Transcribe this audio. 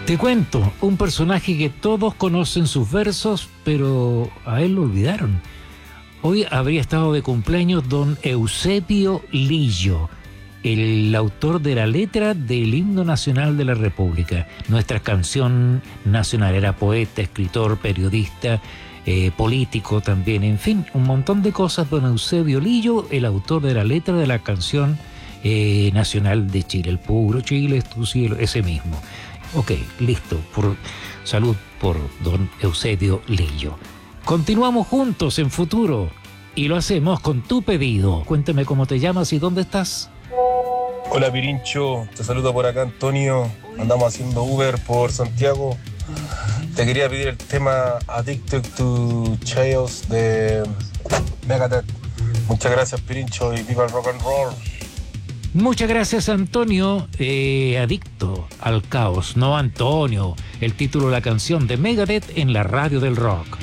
Te cuento, un personaje que todos conocen sus versos, pero a él lo olvidaron. Hoy habría estado de cumpleaños don Eusebio Lillo, el autor de la letra del himno nacional de la República. Nuestra canción nacional. Era poeta, escritor, periodista, político también, en fin, un montón de cosas. Don Eusebio Lillo, el autor de la letra de la canción nacional de Chile. El puro Chile es tu cielo, ese mismo. Ok, listo. Por salud por don Eusebio Lillo. Continuamos juntos en Futuro y lo hacemos con tu pedido. Cuéntame cómo te llamas y dónde estás. Hola Pirincho, te saludo por acá Antonio. Andamos haciendo Uber por Santiago. Te quería pedir el tema Addicted to Chaos de Megadeth. Muchas gracias Pirincho y viva el rock and roll. Muchas gracias, Antonio. Adicto al caos, no Antonio. El título de la canción de Megadeth en la radio del rock.